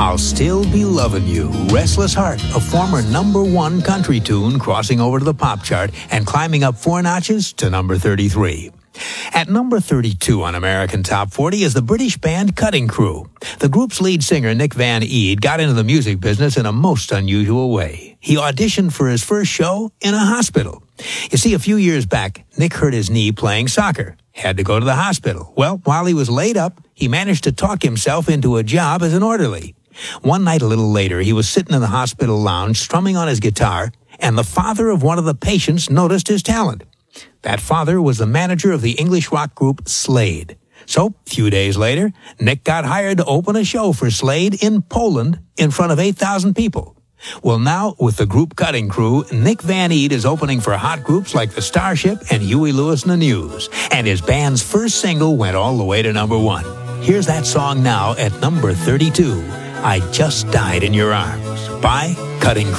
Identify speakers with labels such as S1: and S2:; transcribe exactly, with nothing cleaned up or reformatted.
S1: I'll Still Be Lovin' You, Restless Heart, a former number one country tune crossing over to the pop chart and climbing up four notches to number thirty-three. At number thirty-two on American Top forty is the British band Cutting Crew. The group's lead singer, Nick Van Eede, got into the music business in a most unusual way. He auditioned for his first show in a hospital. You see, a few years back, Nick hurt his knee playing soccer. Had to go to the hospital. Well, while he was laid up, he managed to talk himself into a job as an orderly. One night a little later, he was sitting in the hospital lounge strumming on his guitar, and the father of one of the patients noticed his talent. That father was the manager of the English rock group Slade. So, a few days later, Nick got hired to open a show for Slade in Poland in front of eight thousand people. Well, now, with the group Cutting Crew, Nick Van Eede is opening for hot groups like the Starship and Huey Lewis and the News. And his band's first single went all the way to number one. Here's that song now at number thirty-two, I Just Died in Your Arms, by Cutting Crew.